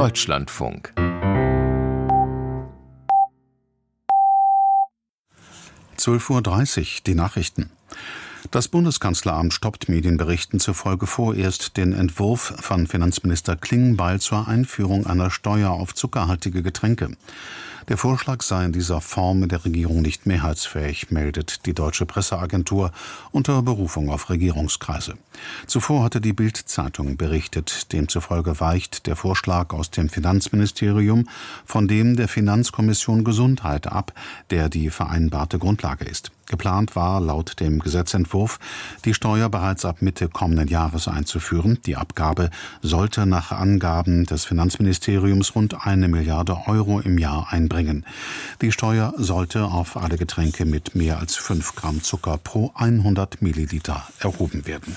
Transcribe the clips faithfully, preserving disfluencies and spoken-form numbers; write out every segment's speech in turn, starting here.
Deutschlandfunk. zwölf Uhr dreißig, die Nachrichten. Das Bundeskanzleramt stoppt Medienberichten zufolge vorerst den Entwurf von Finanzminister Klingbeil zur Einführung einer Steuer auf zuckerhaltige Getränke. Der Vorschlag sei in dieser Form in der Regierung nicht mehrheitsfähig, meldet die Deutsche Presseagentur unter Berufung auf Regierungskreise. Zuvor hatte die Bild-Zeitung berichtet, demzufolge weicht der Vorschlag aus dem Finanzministerium von dem der Finanzkommission Gesundheit ab, der die vereinbarte Grundlage ist. Geplant war laut dem Gesetzentwurf, die Steuer bereits ab Mitte kommenden Jahres einzuführen. Die Abgabe sollte nach Angaben des Finanzministeriums rund eine Milliarde Euro im Jahr einbringen. Die Steuer sollte auf alle Getränke mit mehr als fünf Gramm Zucker pro hundert Milliliter erhoben werden.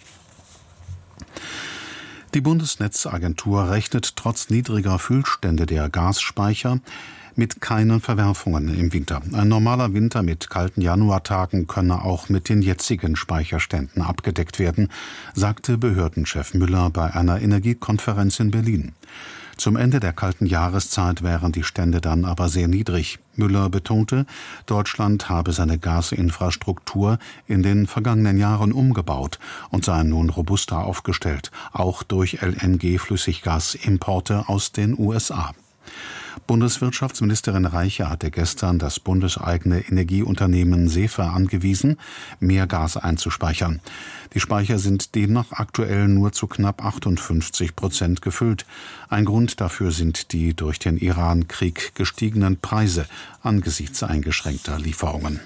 Die Bundesnetzagentur rechnet trotz niedriger Füllstände der Gasspeicher mit keinen Verwerfungen im Winter. Ein normaler Winter mit kalten Januartagen könne auch mit den jetzigen Speicherständen abgedeckt werden, sagte Behördenchef Müller bei einer Energiekonferenz in Berlin. Zum Ende der kalten Jahreszeit wären die Stände dann aber sehr niedrig. Müller betonte, Deutschland habe seine Gasinfrastruktur in den vergangenen Jahren umgebaut und sei nun robuster aufgestellt, auch durch L N G-Flüssiggasimporte aus den U S A. Bundeswirtschaftsministerin Reiche hatte gestern das bundeseigene Energieunternehmen SEFE angewiesen, mehr Gas einzuspeichern. Die Speicher sind demnach aktuell nur zu knapp achtundfünfzig Prozent gefüllt. Ein Grund dafür sind die durch den Iran-Krieg gestiegenen Preise angesichts eingeschränkter Lieferungen.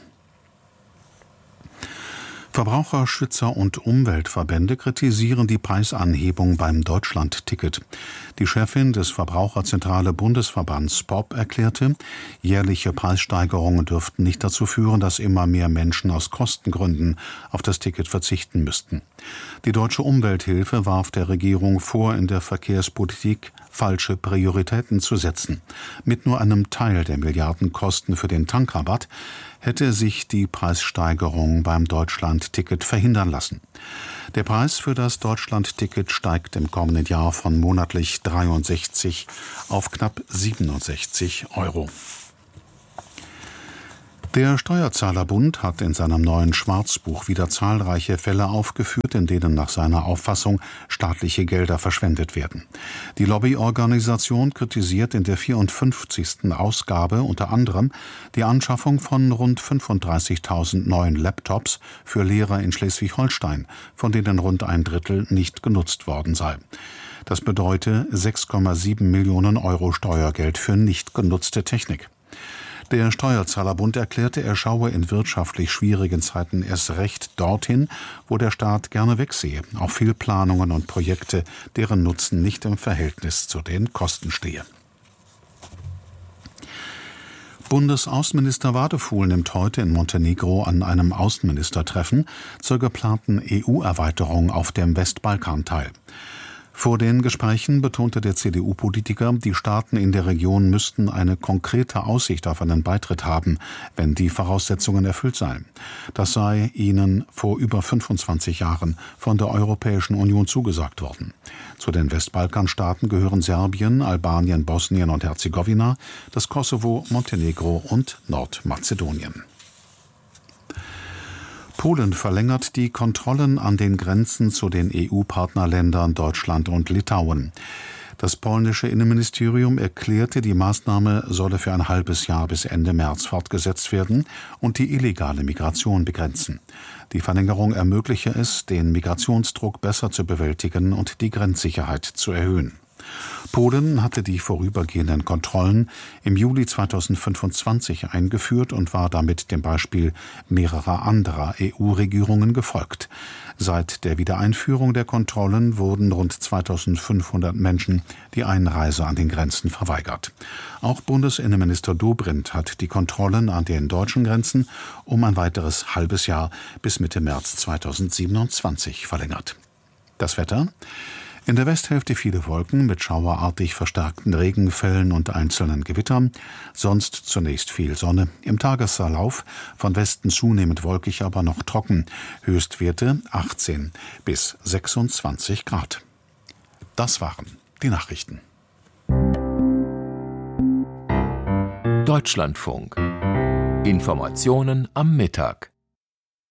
Verbraucherschützer und Umweltverbände kritisieren die Preisanhebung beim Deutschland-Ticket. Die Chefin des Verbraucherzentrale Bundesverbands B O B erklärte, jährliche Preissteigerungen dürften nicht dazu führen, dass immer mehr Menschen aus Kostengründen auf das Ticket verzichten müssten. Die Deutsche Umwelthilfe warf der Regierung vor, in der Verkehrspolitik falsche Prioritäten zu setzen. Mit nur einem Teil der Milliardenkosten für den Tankrabatt hätte sich die Preissteigerung beim Deutschland-Ticket verhindern lassen. Der Preis für das Deutschland-Ticket steigt im kommenden Jahr von monatlich dreiundsechzig auf knapp siebenundsechzig Euro. Der Steuerzahlerbund hat in seinem neuen Schwarzbuch wieder zahlreiche Fälle aufgeführt, in denen nach seiner Auffassung staatliche Gelder verschwendet werden. Die Lobbyorganisation kritisiert in der vierundfünfzigsten Ausgabe unter anderem die Anschaffung von rund fünfunddreißigtausend neuen Laptops für Lehrer in Schleswig-Holstein, von denen rund ein Drittel nicht genutzt worden sei. Das bedeute sechs Komma sieben Millionen Euro Steuergeld für nicht genutzte Technik. Der Steuerzahlerbund erklärte, er schaue in wirtschaftlich schwierigen Zeiten erst recht dorthin, wo der Staat gerne wegsehe, auf Fehlplanungen und Projekte, deren Nutzen nicht im Verhältnis zu den Kosten stehe. Bundesaußenminister Wadefuhl nimmt heute in Montenegro an einem Außenministertreffen zur geplanten E U-Erweiterung auf dem Westbalkan teil. Vor den Gesprächen betonte der C D U-Politiker, die Staaten in der Region müssten eine konkrete Aussicht auf einen Beitritt haben, wenn die Voraussetzungen erfüllt seien. Das sei ihnen vor über fünfundzwanzig Jahren von der Europäischen Union zugesagt worden. Zu den Westbalkanstaaten gehören Serbien, Albanien, Bosnien und Herzegowina, das Kosovo, Montenegro und Nordmazedonien. Polen verlängert die Kontrollen an den Grenzen zu den E U-Partnerländern Deutschland und Litauen. Das polnische Innenministerium erklärte, die Maßnahme solle für ein halbes Jahr bis Ende März fortgesetzt werden und die illegale Migration begrenzen. Die Verlängerung ermögliche es, den Migrationsdruck besser zu bewältigen und die Grenzsicherheit zu erhöhen. Polen hatte die vorübergehenden Kontrollen im Juli zweitausendfünfundzwanzig eingeführt und war damit dem Beispiel mehrerer anderer E U-Regierungen gefolgt. Seit der Wiedereinführung der Kontrollen wurden rund zweitausendfünfhundert Menschen die Einreise an den Grenzen verweigert. Auch Bundesinnenminister Dobrindt hat die Kontrollen an den deutschen Grenzen um ein weiteres halbes Jahr bis Mitte März zweitausendsiebenundzwanzig verlängert. Das Wetter: In der Westhälfte viele Wolken mit schauerartig verstärkten Regenfällen und einzelnen Gewittern, sonst zunächst viel Sonne. Im Tagesverlauf von Westen zunehmend wolkig, aber noch trocken. Höchstwerte achtzehn bis sechsundzwanzig Grad. Das waren die Nachrichten. Deutschlandfunk. Informationen am Mittag.